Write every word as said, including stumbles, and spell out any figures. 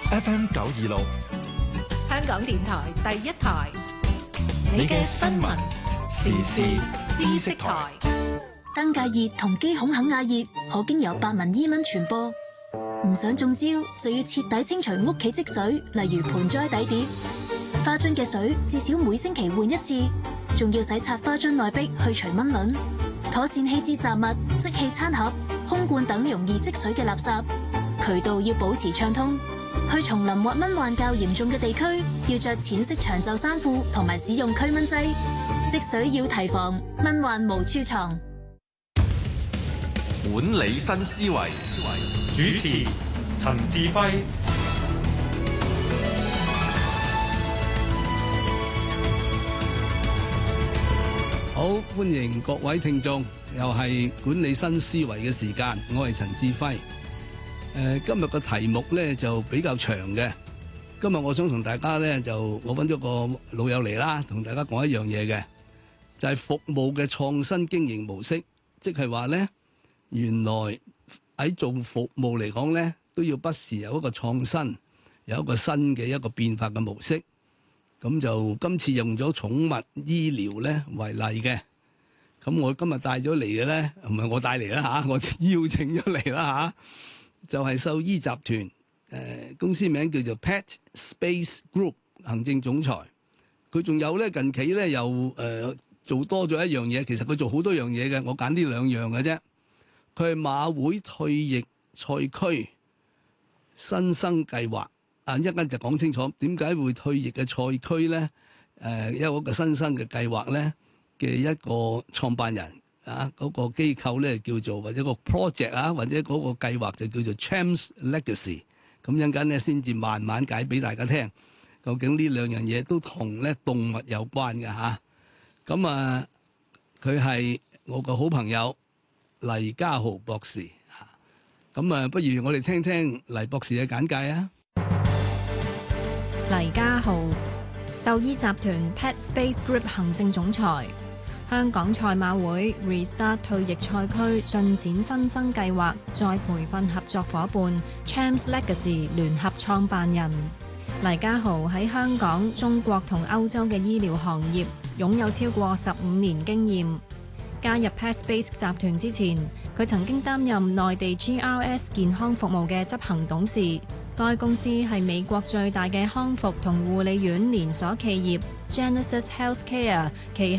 F M 九二六， 香港電台第一台， 你嘅新聞時事知識台。 登革熱同肌孔肯亞熱可經由白紋伊蚊傳播，唔想中招就要徹底清除屋企積水，例如盆栽底碟、花樽嘅水，至少每星期換一次，仲要洗刷花樽內壁去除蚊卵，妥善棄置雜物、即棄餐盒、空罐等容易積水嘅垃圾，渠道要保持暢通。去叢林或蚊患較嚴重嘅地區，要着淺色長袖衫褲同埋使用驅蚊劑。積水要提防，蚊患無處藏。 管理新思維， 主持陳志輝。 好，歡迎各位聽眾，又係管理新思維嘅時間，我係陳志輝。誒，今日個題目咧就比較長嘅。今日我想同大家咧就我揾咗個老友嚟啦，同大家講一樣嘢嘅，就係服務嘅創新經營模式，即係話咧，原來喺做服務嚟講咧，都要不時有一個創新，有一個新嘅一個變化嘅模式。咁就今次用咗寵物醫療咧為例嘅。咁我今日帶咗嚟嘅咧，唔係我帶嚟啦嚇，我邀請咗嚟啦嚇。就係獸醫集團，誒、呃、公司名叫做 Pet Space Group 行政總裁。佢仲有咧近期咧又誒、呃、做多咗一樣嘢，其實佢做好多樣嘢嘅，我揀呢兩樣嘅啫。佢係馬會退役賽區新生計劃，啊一陣間就講清楚點解會退役嘅賽區咧，誒、呃、有一個新生嘅計劃咧嘅一個創辦人。啊！嗰、那個機構咧叫做或者個 project 啊，或者嗰個計劃就叫做 Champs Legacy。咁一陣間咧先至慢慢解俾大家聽，究竟呢兩樣嘢都同咧動物有關嘅嚇。咁啊，佢係我個好朋友黎家豪博士嚇。咁啊，不如我哋聽聽黎博士嘅簡介啊。 黎家豪，獸醫集團 Pet Space Group 行政總裁。香港賽馬會 Restart 退役賽區進展新生計劃再培訓合作夥伴 Champs Legacy 聯合創辦人黎家豪喺香港、中國同歐洲嘅醫療行業擁有超過十五年經驗。加入 Pet Space 集團之前，佢曾經擔任內地 G R S 健康服務嘅執行董事。該公司係美國最大嘅康復同護理院連鎖企業 Genesis Healthcare 旗